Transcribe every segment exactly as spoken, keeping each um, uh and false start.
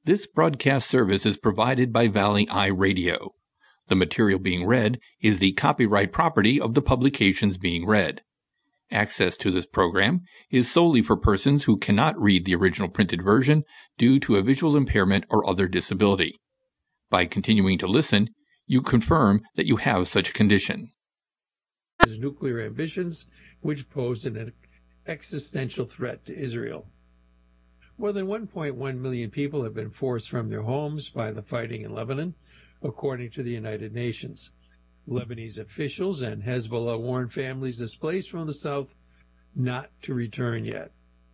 This broadcast service is provided by Valley Eye Radio. The material being read is the copyright property of the publications being read. Access to this program is solely for persons who cannot read the original printed version due to a visual impairment or other disability. By continuing to listen, you confirm that you have such a condition. His nuclear ambitions, which pose an existential threat to Israel. More than one point one million people have been forced from their homes by the fighting in Lebanon, according to the United Nations. Lebanese officials and Hezbollah warn families displaced from the south not to return yet.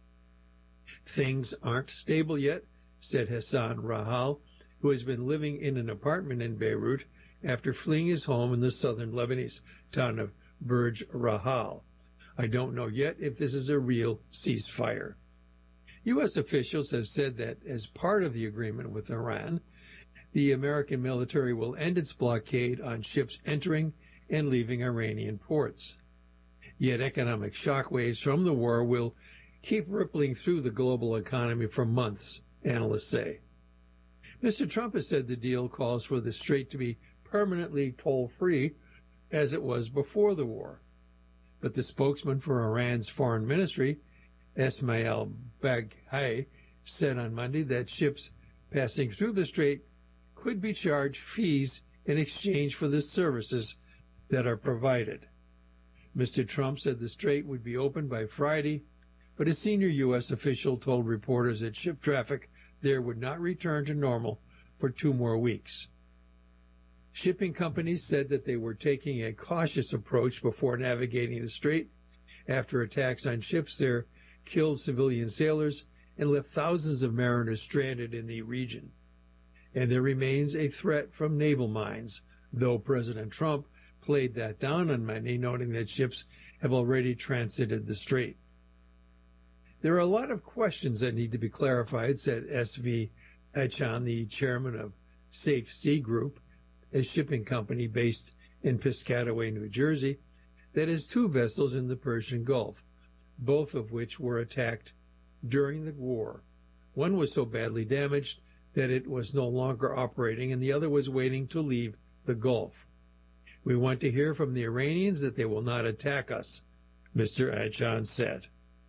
Things aren't stable yet, said Hassan Rahal, who has been living in an apartment in Beirut after fleeing his home in the southern Lebanese town of Burj Rahal. I don't know yet if this is a real ceasefire. U S officials have said that as part of the agreement with Iran, the American military will end its blockade on ships entering and leaving Iranian ports. Yet economic shockwaves from the war will keep rippling through the global economy for months, analysts say. Mister Trump has said the deal calls for the strait to be permanently toll-free as it was before the war. But the spokesman for Iran's foreign ministry, Esmail Baghaei, said on Monday that ships passing through the strait could be charged fees in exchange for the services that are provided. Mister Trump said the strait would be open by Friday, but a senior U S official told reporters that ship traffic there would not return to normal for two more weeks. Shipping companies said that they were taking a cautious approach before navigating the strait after attacks on ships there killed civilian sailors and left thousands of mariners stranded in the region. And there remains a threat from naval mines, though President Trump played that down on Monday, noting that ships have already transited the strait. There are a lot of questions that need to be clarified, said S V Echan, the chairman of Safe Sea Group, a shipping company based in Piscataway, New Jersey, that has two vessels in the Persian Gulf, both of which were attacked during the war. One was so badly damaged that it was no longer operating, and the other was waiting to leave the Gulf. We want to hear from the Iranians that they will not attack us, Mister Echan said.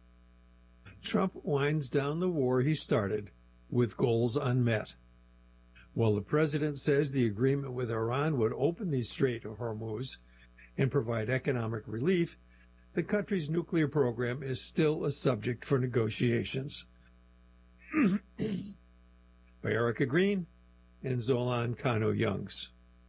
Trump winds down the war he started with goals unmet. While the president says the agreement with Iran would open the Strait of Hormuz and provide economic relief, the country's nuclear program is still a subject for negotiations. By Erica Green and Zolan Kano-Youngs.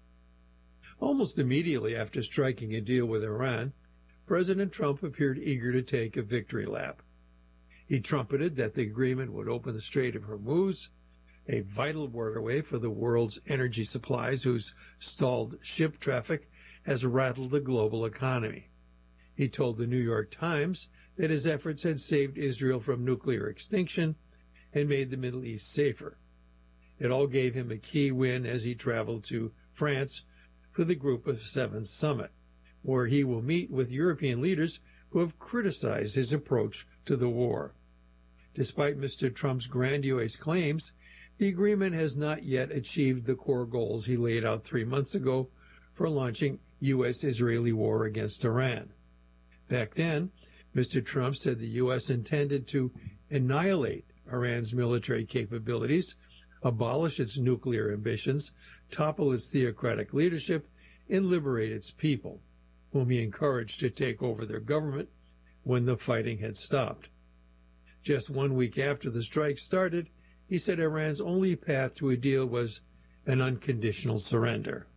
Almost immediately after striking a deal with Iran, President Trump appeared eager to take a victory lap. He trumpeted that the agreement would open the Strait of Hormuz, a vital waterway for the world's energy supplies whose stalled ship traffic has rattled the global economy. He told the New York Times that his efforts had saved Israel from nuclear extinction and made the Middle East safer. It all gave him a key win as he traveled to France for the Group of Seven summit, where he will meet with European leaders who have criticized his approach to the war. Despite Mister Trump's grandiose claims, the agreement has not yet achieved the core goals he laid out three months ago for launching U S Israeli war against Iran. Back then, Mister Trump said the U S intended to annihilate Iran's military capabilities, abolish its nuclear ambitions, topple its theocratic leadership, and liberate its people, whom he encouraged to take over their government when the fighting had stopped. Just one week after the strike started, he said Iran's only path to a deal was an unconditional surrender.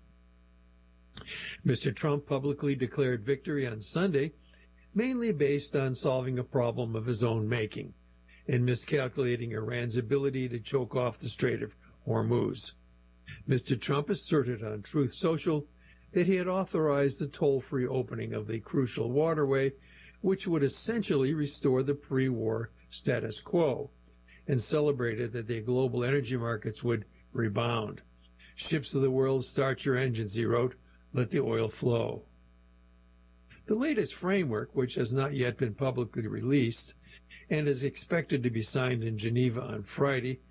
Mister Trump publicly declared victory on Sunday, mainly based on solving a problem of his own making and miscalculating Iran's ability to choke off the Strait of Hormuz. Mister Trump asserted on Truth Social that he had authorized the toll-free opening of the crucial waterway, which would essentially restore the pre-war status quo, and celebrated that the global energy markets would rebound. Ships of the world, start your engines, he wrote. Let the oil flow. The latest framework, which has not yet been publicly released and is expected to be signed in Geneva on Friday,